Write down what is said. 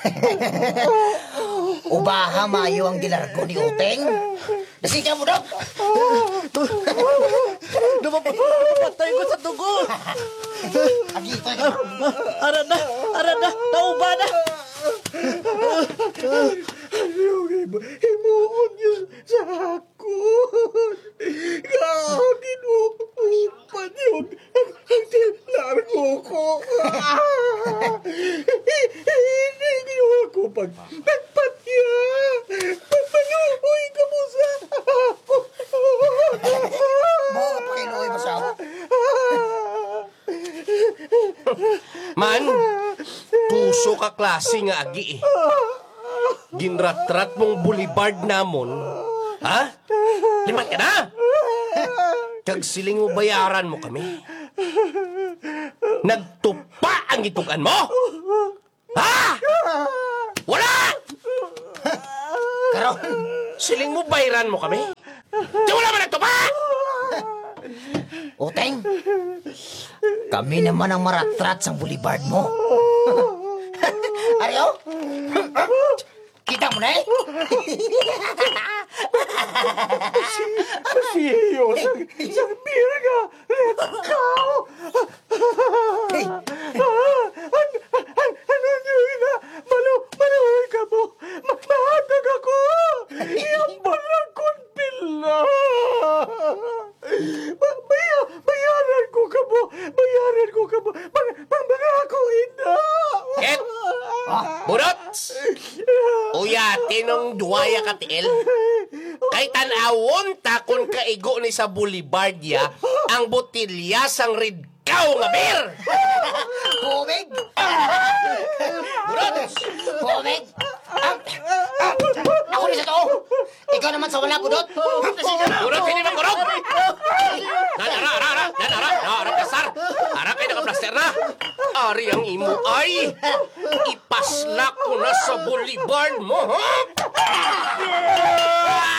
Ubaha mayo ang gilargo ni Uteng. Nasika mo, Dok! Napapatay ko sa dugo. Agito, Aran na, nauba na. Himuon niyo sa hakon. Gagin mo, upan yun. Ang largo ko. Hindi niyo ako pagpatya. Papaluhoy ka mo sa hakon. Mo, pakiluoy mo sa Man, puso ka klase nga agi eh. Ginratrat mong boulevard namon. Ha? Limat ka na! Kag siling mo bayaran mo kami. Nagtupa ang itugan mo! Ha? Wala! Karon, Siling mo bayaran mo kami? Di wala man nagtupa! Uteng, kami naman ang maratrat sa boulevard mo. Aryo? Kita mo na eh? Pasiyo sa birga. Let's go! Ano nyo ina? Maluhoy ka mo. Mahatag ako. Iyambal lang kong pila. Bayaran ko ka mo. Mga ako ina. Ket! Burot! Uya, tinong duwaya ka tiil. Kay tanawon takon kaigo ni sa boulevard ya ang botilya sang ridkaw nga beer. Kumig! Burot! Kumig! Ako rin sa to! Ikaw naman sa wala, Budot! Burot, hindi man kurog! Ara, kasar! Ara kayo nakaplaster na! Ari ang imo ay ipaslak ko na sa boulevard mo, ha?